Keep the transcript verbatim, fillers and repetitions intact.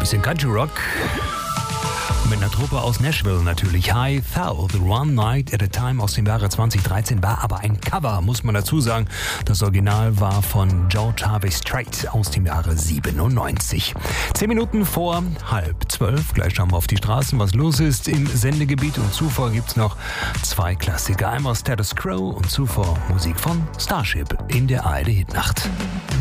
bisschen Country Rock. Mit einer Truppe aus Nashville natürlich. Hi Thou, The One Night at a Time aus dem Jahre zwanzig dreizehn, war aber ein Cover, muss man dazu sagen. Das Original war von George Harvey Strait aus dem Jahre siebenundneunzig. Zehn Minuten vor halb zwölf. Gleich schauen wir auf die Straßen, was los ist im Sendegebiet. Und zuvor gibt's noch zwei Klassiker. Einmal Status Quo und zuvor Musik von Starship in der A R D Hitnacht.